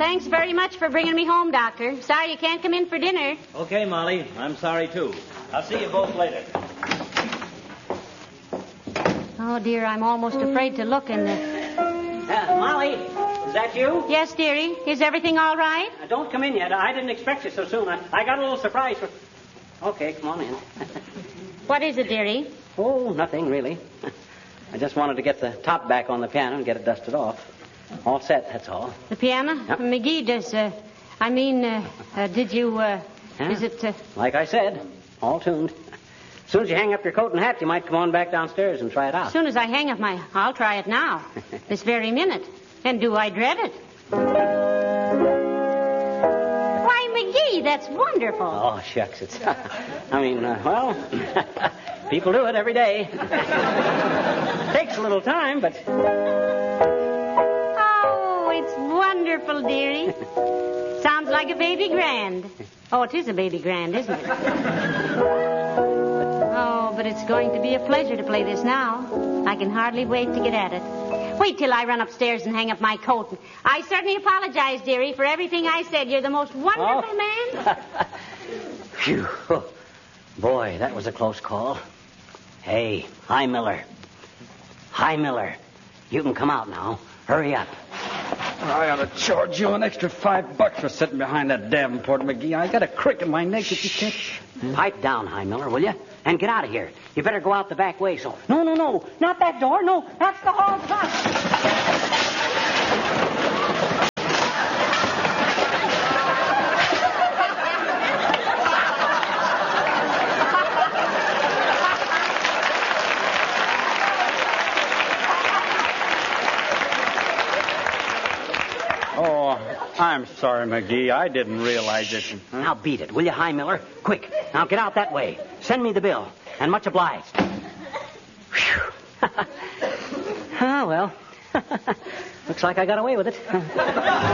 thanks very much for bringing me home, Doctor. Sorry you can't come in for dinner. Okay, Molly. I'm sorry, too. I'll see you both later. Oh, dear, I'm almost afraid to look in the... Molly, is that you? Yes, dearie. Is everything all right? Don't come in yet. I didn't expect you so soon. I got a little surprise for... Okay, come on in. What is it, dearie? Oh, nothing, really. I just wanted to get the top back on the piano and get it dusted off. All set, that's all. The piano? Yep. McGee, did you, is it... Like I said, all tuned. As soon as you hang up your coat and hat, you might come on back downstairs and try it out. As soon as I hang up I'll try it now. This very minute. And do I dread it? Why, McGee, that's wonderful. Oh, shucks, it's... well, people do it every day. Takes a little time, but... Oh, it's wonderful, dearie. Sounds like a baby grand. Oh, it is a baby grand, isn't it? Oh, but it's going to be a pleasure to play this now. I can hardly wait to get at it. Wait till I run upstairs and hang up my coat. I certainly apologize, dearie, for everything I said. You're the most wonderful man. Phew. Boy, that was a close call. Hey, hi, Miller. Hi, Miller. You can come out now. Hurry up. I ought to charge you an extra $5 for sitting behind that Davenport, McGee. I got a crick in my neck that you can't... Pipe down, Hi Miller, will you? And get out of here. You better go out the back way, so... No, not that door. No, that's the hall front. I'm sorry, McGee. I didn't realize it. Huh? Now beat it, will you, Hi Miller? Quick. Now get out that way. Send me the bill. And much obliged. Well. Looks like I got away with it.